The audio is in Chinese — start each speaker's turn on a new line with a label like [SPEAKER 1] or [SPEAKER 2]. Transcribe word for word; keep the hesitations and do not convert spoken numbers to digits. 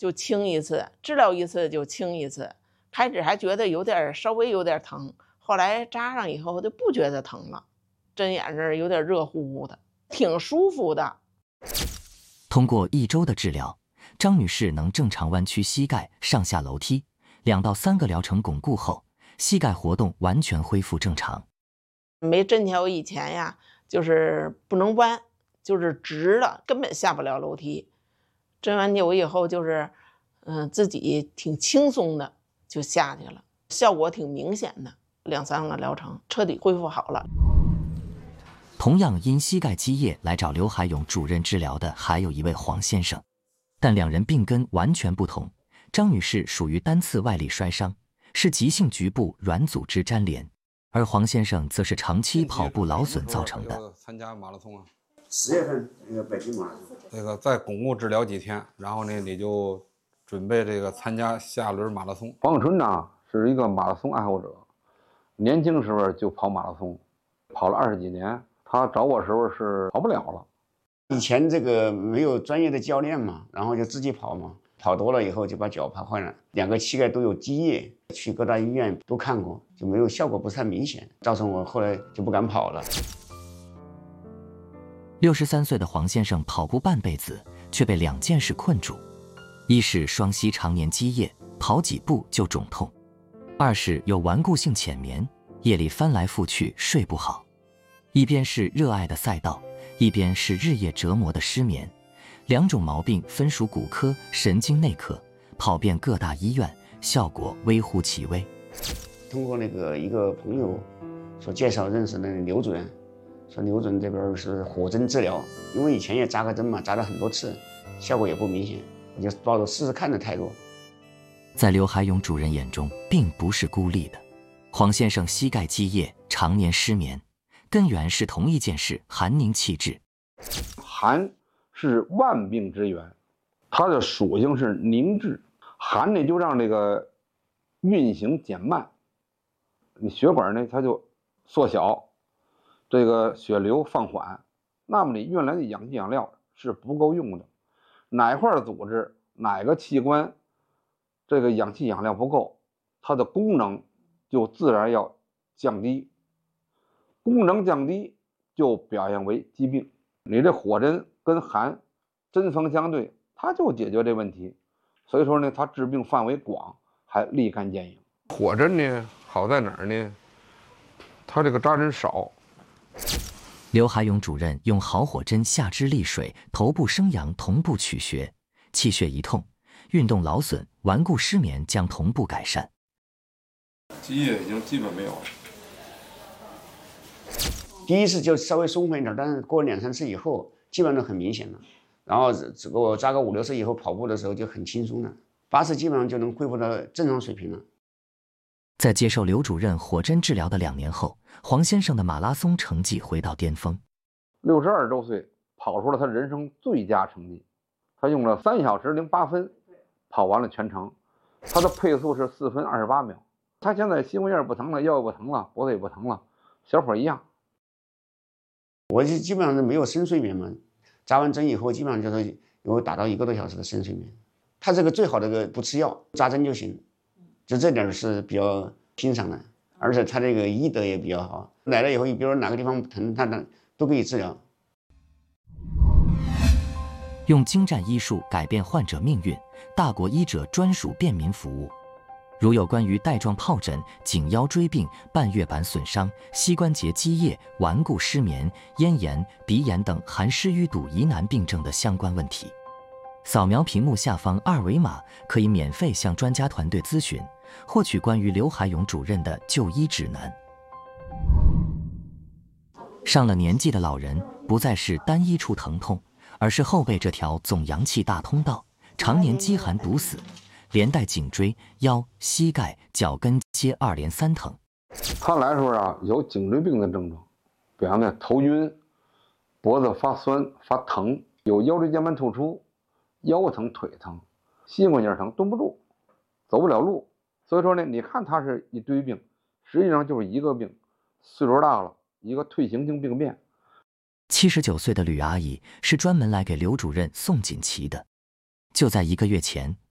[SPEAKER 1] 就轻一次，治疗一次就轻一次。开始还觉得有点稍微有点疼，后来扎上以后就不觉得疼了，针眼这儿有点热乎乎的，挺舒服的。
[SPEAKER 2] 通过一周的治疗，张女士能正常弯曲膝盖上下楼梯，两到三个疗程巩固后，膝盖活动完全恢复正常。
[SPEAKER 1] 没针条以前呀，就是不能弯，就是直了，根本下不了楼梯。针完灸以后，就是嗯、呃、自己挺轻松的就下去了，效果挺明显的，两三个疗程彻底恢复好了。
[SPEAKER 2] 同样因膝盖积液来找刘海勇主任治疗的还有一位黄先生，但两人病根完全不同。张女士属于单次外力摔伤，是急性局部软组织粘连，而黄先生则是长期跑步劳损造成的。
[SPEAKER 3] 参加马拉松啊，
[SPEAKER 4] 十月份那个北京马拉松，
[SPEAKER 3] 这个再巩固治疗几天，然后呢，你就准备这个参加下轮马拉松。黄永春呢是一个马拉松爱好者，年轻时候就跑马拉松，跑了二十几年。他找我时候是跑不了了。
[SPEAKER 4] 以前这个没有专业的教练嘛，然后就自己跑嘛，跑多了以后就把脚跑坏了，两个膝盖都有积液，去各大医院都看过，就没有效果，不是太明显，造成我后来就不敢跑了。
[SPEAKER 2] 六十三岁的黄先生跑步半辈子，却被两件事困住：一是双膝常年积液，跑几步就肿痛；二是有顽固性浅眠，夜里翻来覆去睡不好。一边是热爱的赛道，一边是日夜折磨的失眠，两种毛病分属骨科、神经内科，跑遍各大医院，效果微乎其微。
[SPEAKER 4] 通过那个一个朋友所介绍认识的刘主任，说刘主任这边是火针治疗，因为以前也扎过针嘛，扎了很多次，效果也不明显，我就抱着试试看的态度。
[SPEAKER 2] 在刘海勇主任眼中，并不是孤立的。黄先生膝盖积液，常年失眠，根源是同一件事：寒凝气滞。
[SPEAKER 3] 寒是万病之源，它的属性是凝滞，寒呢就让这个运行减慢，你血管呢它就缩小，这个血流放缓，那么你运来的氧气养料是不够用的，哪块组织哪个器官这个氧气养料不够，它的功能就自然要降低，功能降低就表现为疾病。你这火针跟寒针锋相对，它就解决这问题，所以说呢，它治病范围广，还立竿见影。火针呢好在哪儿呢？它这个扎针少。
[SPEAKER 2] 刘海勇主任用好火针下肢利水、头部生阳同步取穴，气血一通，运动劳损、顽固失眠将同步改善。
[SPEAKER 3] 积液已经基本没有了。
[SPEAKER 4] 第一次就稍微松缓一点，但是过两三次以后，基本上很明显了。然后只给我扎个五六次以后，跑步的时候就很轻松了，八次基本上就能恢复到正常水平了。
[SPEAKER 2] 在接受刘主任火针治疗的两年后，黄先生的马拉松成绩回到巅峰。
[SPEAKER 3] 六十二周岁跑出了他人生最佳成绩，他用了三小时零八分跑完了全程，他的配速是四分二十八秒。他现在膝关节不疼了，腰也不疼了，脖子也不疼了，小伙一样。
[SPEAKER 4] 我就基本上是没有深睡眠嘛，扎完针以后基本上就是有达到一个多小时的深睡眠。他这个最好的个不吃药，扎针就行，就这点是比较欣赏的。而且他这个医德也比较好，来了以后，你比如哪个地方疼，他都可以治疗。
[SPEAKER 2] 用精湛医术改变患者命运，大国医者专属便民服务。如有关于带状疱疹、颈腰椎病、半月板损伤、膝关节积液、顽固失眠、咽炎、鼻炎等含湿淤堵疑难病症的相关问题，扫描屏幕下方二维码，可以免费向专家团队咨询，获取关于刘海勇主任的就医指南。上了年纪的老人不再是单一处疼痛，而是后背这条总阳气大通道常年积寒堵死，连带颈椎、腰、膝盖、脚跟皆二连三疼。
[SPEAKER 3] 他来的时候啊，有颈椎病的症状，比方呢头晕、脖子发酸发疼，有腰椎间盘突出、腰疼、腿疼、膝关节疼，蹲不住，走不了路。所以说呢，你看他是一堆病，实际上就是一个病，岁数大了，一个退行性病变。
[SPEAKER 2] 七十九岁的吕阿姨是专门来给刘主任送锦旗的。就在一个月前，